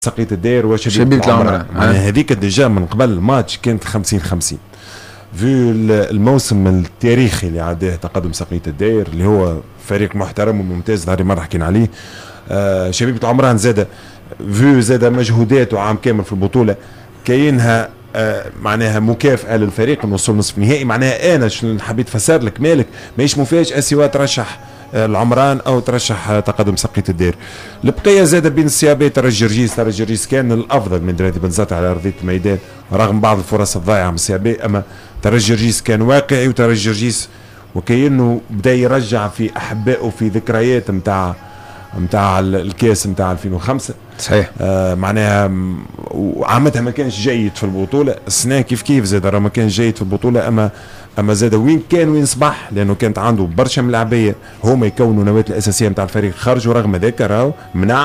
سقية الداير وشبيبة العمران. يعني هذيك ديجا من قبل الماتش كانت 50-50 في الموسم التاريخي اللي عداه تقدم سقية الداير اللي هو فريق محترم وممتاز هذه مرة حكينا عليه. شبيبة العمران زاد مجهوداته عام كامل في البطولة كاينها معناها مكافأة للفريق انه وصل نصف نهائي. معناها انا حبيت فسر لك مالك ماهيش مفاجأة سواء ترشح العمران او ترشح تقدم سقية الدير. البقية زاد بين السيابي ترجي جرجيس كان الافضل من درادي بنزرت على ارضية الميدان رغم بعض الفرص الضائعة من السيابي، اما ترجي جرجيس كان واقعي وترجي جرجيس وكأنه بدا يرجع في احبائه في ذكريات متاع الكاس متاع 2005 صحيح. معناها وعامتها ما كانش جيد في البطولة السنة كيف زاد ما كان جيد في البطولة، اما زاد وين صبح لانه كانت عنده برشا ملاعبيه هما يكونوا النواه الاساسيه نتاع الفريق خرجوا رغم ذاك راهو منع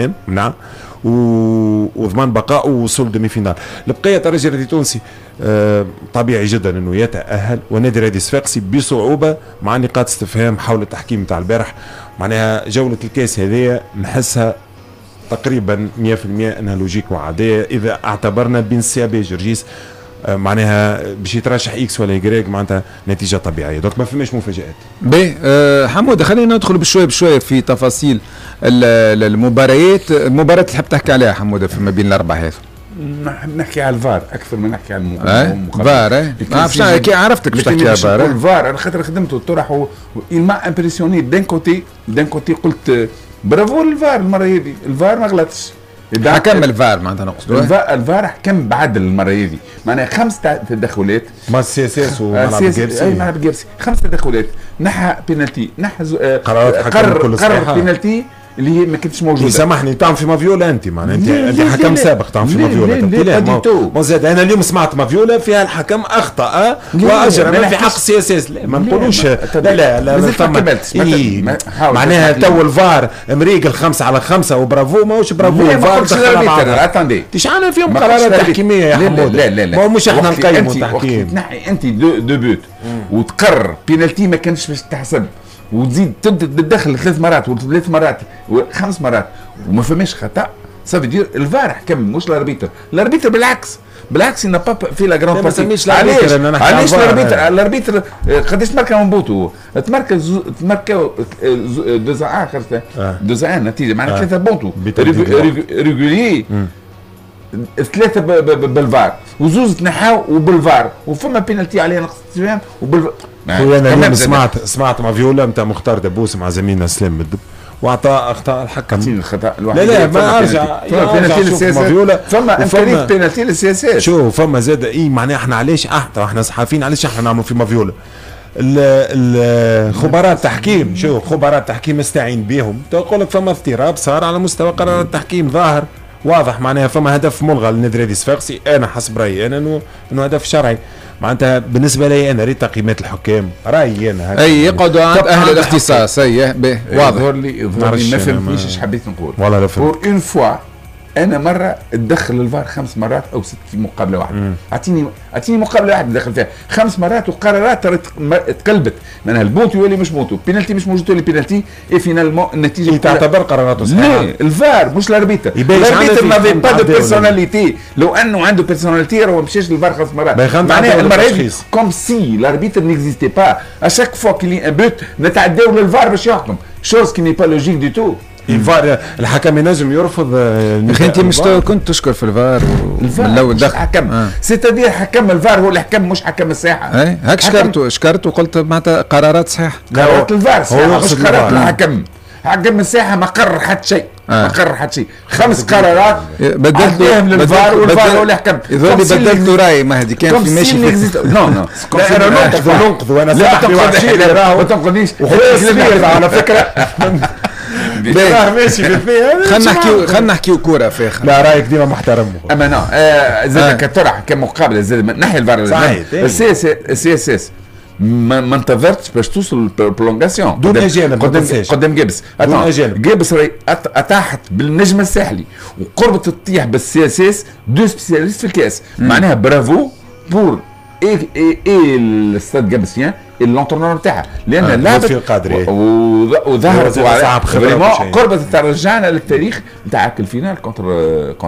وضمان بقاء ووصل دومي فينال. البقيه ترجي الرياضي التونسي طبيعي جدا انه يتاهل ونادي الرياضي الصفاقسي بصعوبه مع نقاط استفهام حول التحكيم نتاع البارح. معناها جوله الكاس هذه نحسها تقريبا 100% انها لوجيك وعاديه اذا اعتبرنا بين السيابي جرجيس معناها باش يترشح اكس ولا يجريك معناتها نتيجه طبيعيه دونك ما فماش مفاجات. باهي حمود خلينا ندخل بشويه في تفاصيل المباريات. المباراه اللي حاب تحكي عليها حمود في ما بين الاربعه هذو نحكي على الفار اكثر من نحكي على الفار. كي عرفتك باش تحكي على الفار. الفار انا خاطر خدمته الطرح ما امبرسيوني دان كوتي قلت برافو الفار المره هذه الفار ما غلطش حكم الفار معناتها نقصد الفار حكم بعدل المره هذه معناها 5 تدخلات ما السي اس اس وملعب جيرسي اي ملعب جيرسي 5 تدخلات نحى بينالتي قرار بينالتي اللي هي ما كانتش موجوده. سامحني تعمل في مافيولا انت معناها انت حكم سابق تعمل في مافيولا ما زاد انا اليوم سمعت مافيولا فيها الحكم اخطا واجرم في حق السي اس اس ما نقولوش لا معناها تو الفار مريقل 5-5 وبرافو ماهوش برافو الفار اتاندي تشعل فيهم قرارات تحكيميه يا حمود. لا ما مش احنا نقيموا التحكيم تنحي انت دو بوت وتقرر بينالتي ما كانش باش تحسب وتزيد تبدا تدخل 3 مرات و3 مرات و5 مرات وما فماش خطا صافي دير الفار حكم مش الاربيتر بالعكس ان با في لا جراند بارتي. علاش الاربيتر قداش تماركا من بوتو تماركا 2-1 نتيجه معناتها 3 بونتو ريغولي 3 بالفار وزوز تنحاو وبالفار وفما بينالتي عليها نقص استفهام انا اليوم سمعت مافيولا نتاع مختار دبوس مع زميلنا سلام مدب واعطى اخطاء الحكم لا ما ارجع بينالتي للسياسات فما امكانيه بينالتي للسياسات شوف فما زاد معناها احنا علاش احنا صحافيين علاش احنا نعملوا في مافيولا الخبراء التحكيم شوف خبراء التحكيم استعين بهم تقول لك فما اضطراب صار على مستوى قرار التحكيم ظاهر واضح معناها فما هدف ملغى للنادي الرياضي الصفاقسي. انا حسب رايي انا انه هدف شرعي معناتها بالنسبه لي انا ريت تقييمات الحكام رايي انا هكا اي يقعدوا عند اهل الاختصاص اي واضح. يظهر لي ما فهمتنيش ايش حبيت نقول والله لا فهمت. بور اون فوا انا مره اتدخل الفار 5 مرات او 6 مقابله واحده اعطيني مقابله واحده دخل فيها 5 مرات وقرارات تقلبت معناها البونتو يولي مش بونتو بينالتي مش موجود لي بينالتي اي فينالمون النتيجه تعتبر قراراته صحيحه. لا الفار مش الاربيتر ما في با دو بيرسوناليتي لو انه عنده بيرسوناليتي راهو مشاش للفار 5 مرات معناها المره كوم سي الاربيتر نيكزيستي با اشاك فوا كي ان بوت نتعداو للفار باش يحكم شوز كي ني با لوجيك دو تو. الفار الحكم ينجم يرفض. انت مش كنت تشكر في الفار من الاول دخل حكم سيتادير حكم الفار هو اللي حكم مش حكم الساحه. اي هاك شكرت وقلت معناتها قرارات صحيحه. قرارات الفار مش قرارات الحكم. حكم الساحه ما قرر حتى شيء ما قرر حتى شيء 5 قرارات بدلتهم للفار والفار هو اللي حكم. اذا بدلت راي مهدي كان في ماشي نو انا ننقذ وانا ما تنقذنيش على فكره ماشي خلينا نحكيو كوره فاخر. لا رايك ديما محترم اما نو زاد كطرح كمقابله زاد من ناحيه الفار السي اس اس ما انتظرتش باش توصل البرولونغاسيون دون اجاله قدام جيبس جيبس اطاحت بالنجم الساحلي وقربت تطيح بالسي اس اس دو سبيسياليست في الكاس معناها برافو بور اي الستاد جابسيان اللونترونور نتاعها لان لعبت وظهرت فريمون قربت ترجعنا للتاريخ نتاع الفينال كونتر